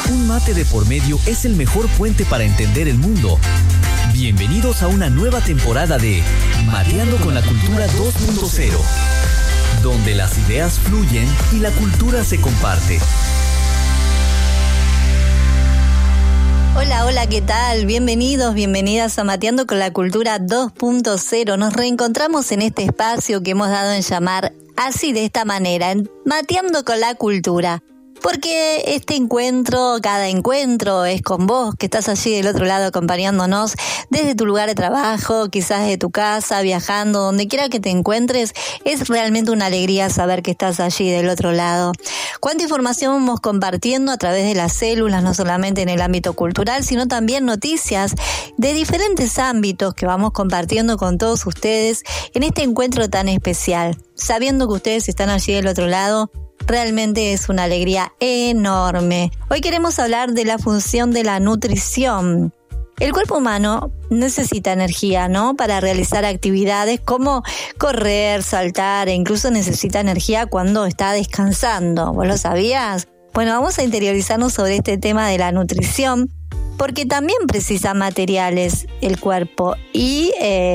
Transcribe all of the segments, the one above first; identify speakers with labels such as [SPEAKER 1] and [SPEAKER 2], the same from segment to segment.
[SPEAKER 1] un mate de por medio es el mejor puente para entender el mundo. Bienvenidos a una nueva temporada de Mateando con la Cultura 2.0, donde las ideas fluyen y la cultura se comparte.
[SPEAKER 2] Hola, ¿qué tal? Bienvenidos, bienvenidas a Mateando con la Cultura 2.0. Nos reencontramos en este espacio que hemos dado en llamar así, de esta manera, Mateando con la Cultura. Porque este encuentro, cada encuentro es con vos, que estás allí del otro lado acompañándonos desde tu lugar de trabajo, quizás de tu casa, viajando, donde quiera que te encuentres. Es realmente una alegría saber que estás allí del otro lado. Cuánta información vamos compartiendo a través de las células, no solamente en el ámbito cultural, sino también noticias de diferentes ámbitos que vamos compartiendo con todos ustedes en este encuentro tan especial. Sabiendo que ustedes están allí del otro lado, realmente es una alegría enorme. Hoy queremos hablar de la función de la nutrición. El cuerpo humano necesita energía, ¿no? Para realizar actividades como correr, saltar, e incluso necesita energía cuando está descansando. ¿Vos lo sabías? Bueno, vamos a interiorizarnos sobre este tema de la nutrición, porque también precisa materiales el cuerpo y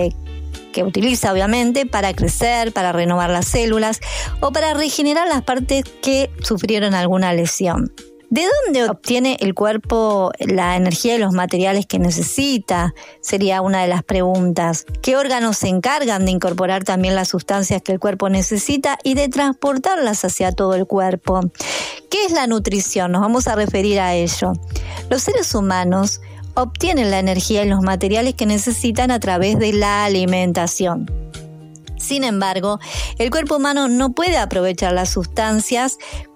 [SPEAKER 2] que utiliza obviamente para crecer, para renovar las células o para regenerar las partes que sufrieron alguna lesión. ¿De dónde obtiene el cuerpo la energía y los materiales que necesita? Sería una de las preguntas. ¿Qué órganos se encargan de incorporar también las sustancias que el cuerpo necesita y de transportarlas hacia todo el cuerpo? ¿Qué es la nutrición? Nos vamos a referir a ello. Los seres humanos obtienen la energía y los materiales que necesitan a través de la alimentación. Sin embargo, el cuerpo humano no puede aprovechar las sustancias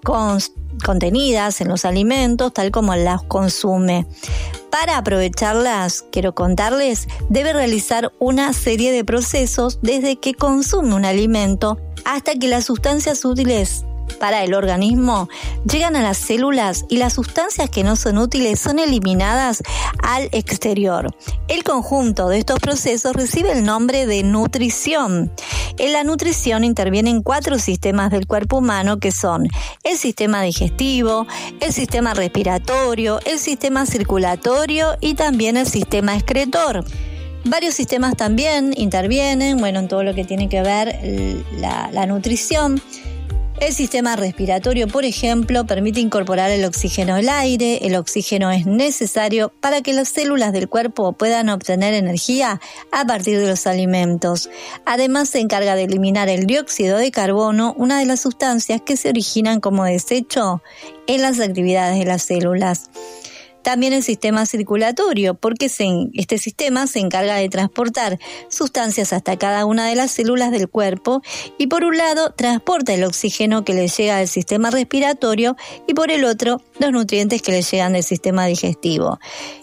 [SPEAKER 2] contenidas en los alimentos tal como las consume. Para aprovecharlas, quiero contarles, debe realizar una serie de procesos desde que consume un alimento hasta que las sustancias útiles para el organismo llegan a las células y las sustancias que no son útiles son eliminadas al exterior. El conjunto de estos procesos recibe el nombre de nutrición. En la nutrición intervienen 4 sistemas del cuerpo humano que son el sistema digestivo, el sistema respiratorio, el sistema circulatorio y también el sistema excretor. Varios sistemas también intervienen, en todo lo que tiene que ver la nutrición. El sistema respiratorio, por ejemplo, permite incorporar el oxígeno al aire. El oxígeno es necesario para que las células del cuerpo puedan obtener energía a partir de los alimentos. Además, se encarga de eliminar el dióxido de carbono, una de las sustancias que se originan como desecho en las actividades de las células. También el sistema circulatorio, porque este sistema se encarga de transportar sustancias hasta cada una de las células del cuerpo y por un lado transporta el oxígeno que le llega al sistema respiratorio y por el otro los nutrientes que le llegan del sistema digestivo.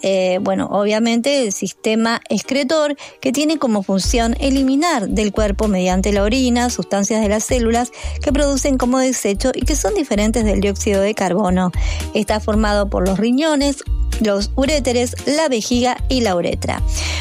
[SPEAKER 2] Obviamente el sistema excretor, que tiene como función eliminar del cuerpo mediante la orina sustancias de las células que producen como desecho y que son diferentes del dióxido de carbono. Está formado por los riñones, los uréteres, la vejiga y la uretra.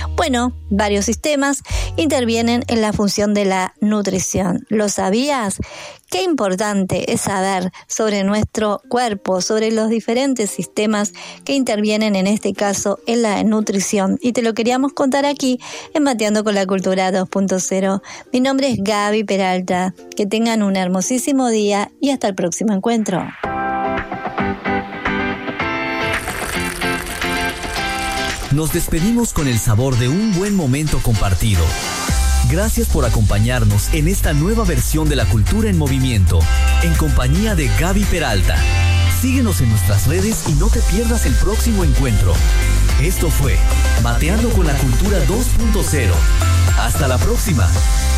[SPEAKER 2] Varios sistemas intervienen en la función de la nutrición. ¿Lo sabías? Qué importante es saber sobre nuestro cuerpo, sobre los diferentes sistemas que intervienen en este caso en la nutrición. Y te lo queríamos contar aquí en Mateando con la Cultura 2.0. Mi nombre es Gaby Peralta. Que tengan un hermosísimo día y hasta el próximo encuentro.
[SPEAKER 1] Nos despedimos con el sabor de un buen momento compartido. Gracias por acompañarnos en esta nueva versión de La Cultura en Movimiento, en compañía de Gaby Peralta. Síguenos en nuestras redes y no te pierdas el próximo encuentro. Esto fue Mateando con la Cultura 2.0. Hasta la próxima.